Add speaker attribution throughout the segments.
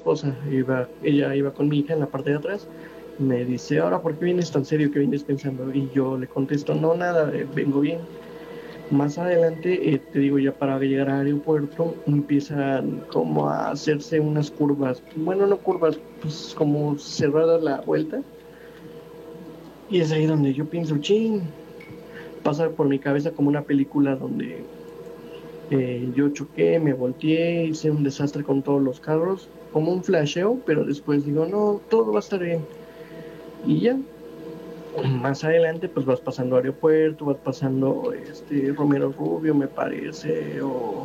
Speaker 1: esposa, ella iba con mi hija en la parte de atrás. Me dice, ahora, ¿por qué vienes tan serio? ¿Qué vienes pensando? Y yo le contesto, no, nada, vengo bien. Más adelante, te digo, ya para llegar al aeropuerto, empiezan como a hacerse unas curvas, bueno, no curvas, pues como cerrada la vuelta. Y es ahí donde yo pienso, ching, pasa por mi cabeza como una película donde yo choqué, me volteé, hice un desastre con todos los carros, como un flasheo, pero después digo, no, todo va a estar bien. Y ya, más adelante, pues vas pasando aeropuerto, vas pasando Romero Rubio, me parece,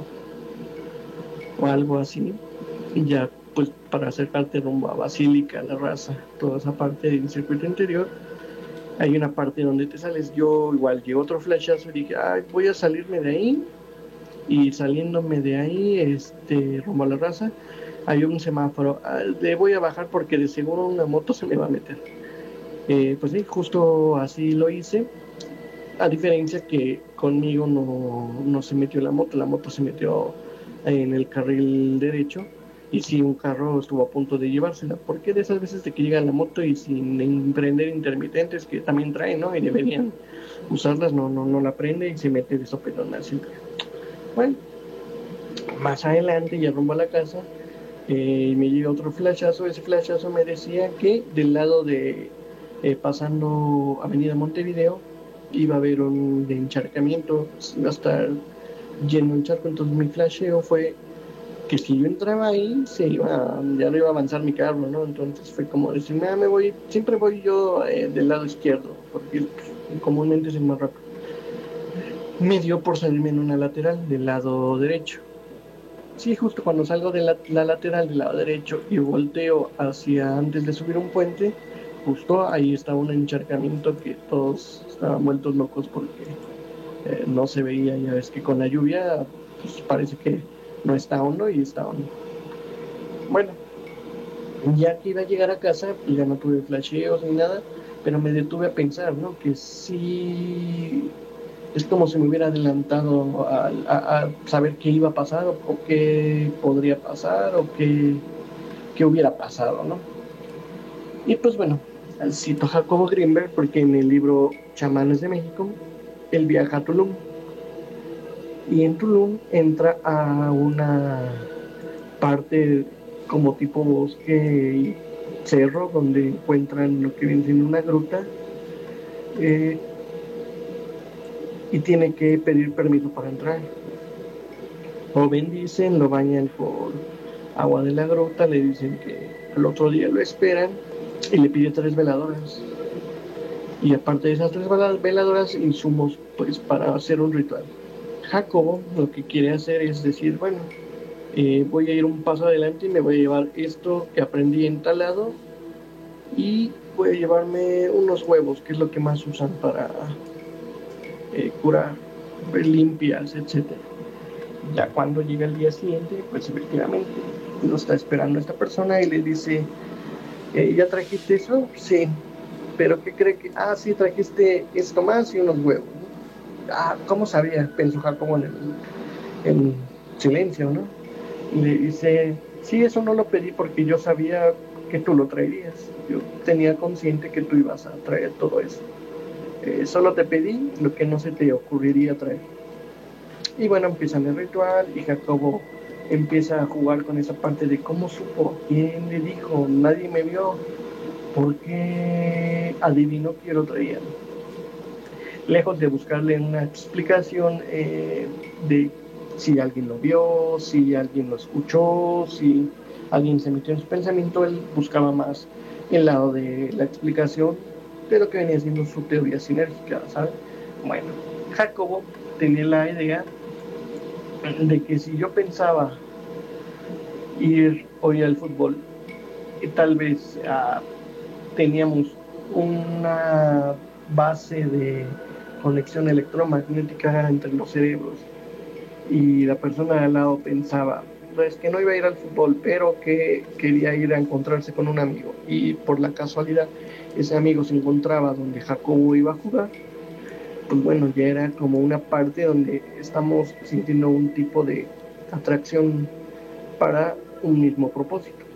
Speaker 1: o algo así. Y ya, pues para acercarte rumbo a Basílica, La Raza, toda esa parte del circuito interior, hay una parte donde te sales. Yo igual llevo otro flashazo y dije, ay, voy a salirme de ahí. Y saliéndome de ahí, rumbo a La Raza, hay un semáforo. Le voy a bajar porque de seguro una moto se me va a meter. Pues sí, justo así lo hice. A diferencia que conmigo no se metió la moto se metió en el carril derecho y sí un carro estuvo a punto de llevársela, porque de esas veces de que llega la moto y sin emprender intermitentes que también traen, ¿no? Y deberían usarlas, no la prende y se mete de sopetón así. Bueno, más adelante ya rumbo a la casa, me llega otro flashazo, ese flashazo me decía que del lado de pasando Avenida Montevideo iba a haber un encharcamiento, iba a estar lleno el charco, entonces mi flasheo fue que si yo entraba ahí ya no iba a avanzar mi carro, ¿no? Entonces fue como decirme, me voy, siempre voy yo del lado izquierdo, porque comúnmente es el más rápido. Me dio por salirme en una lateral del lado derecho. Sí, justo cuando salgo de la lateral del lado derecho y volteo hacia antes de subir un puente, justo ahí está un encharcamiento que todos estaban vueltos locos porque no se veía. Ya ves que con la lluvia pues parece que no está hondo y está hondo. Bueno, ya que iba a llegar a casa, pues ya no tuve flasheos ni nada, pero me detuve a pensar, ¿no? Que sí es como si me hubiera adelantado a saber qué iba a pasar o qué podría pasar o qué hubiera pasado, ¿no? Y pues bueno, cito a Jacobo Greenberg porque en el libro Chamanes de México, él viaja a Tulum y en Tulum entra a una parte como tipo bosque y cerro donde encuentran lo que viene siendo una gruta eh, y tiene que pedir permiso para entrar. Lo bendicen, lo bañan por agua de la gruta, le dicen que al otro día lo esperan y le pide 3 veladoras. Y aparte de esas 3 veladoras, insumos pues para hacer un ritual. Jacobo lo que quiere hacer es decir, bueno, voy a ir un paso adelante y me voy a llevar esto que aprendí en tal lado y voy a llevarme unos huevos, que es lo que más usan para curar limpias, etcétera. Ya cuando llega el día siguiente, pues efectivamente lo está esperando esta persona y le dice, ¿ya trajiste eso? Sí, pero ¿qué cree que? Ah, sí, trajiste esto más y unos huevos, ¿no? Ah, ¿cómo sabía? Pensó Jacobo en silencio, ¿no? Y le dice, sí, eso no lo pedí porque yo sabía que tú lo traerías. Yo tenía consciente que tú ibas a traer todo eso. Solo te pedí lo que no se te ocurriría traer. Y bueno, empiezan el ritual y Jacobo empieza a jugar con esa parte de cómo supo, quién le dijo, nadie me vio, porque adivinó que yo lo traía. Lejos de buscarle una explicación de si alguien lo vio, si alguien lo escuchó, si alguien se metió en su pensamiento, él buscaba más el lado de la explicación de lo que venía siendo su teoría sinérgica, ¿sabes? Bueno, Jacobo tenía la idea de que si yo pensaba ir hoy al fútbol, tal vez teníamos una base de conexión electromagnética entre los cerebros y la persona de al lado pensaba pues que no iba a ir al fútbol, pero que quería ir a encontrarse con un amigo y por la casualidad ese amigo se encontraba donde Jacobo iba a jugar, pues bueno, ya era como una parte donde estamos sintiendo un tipo de atracción para un mismo propósito.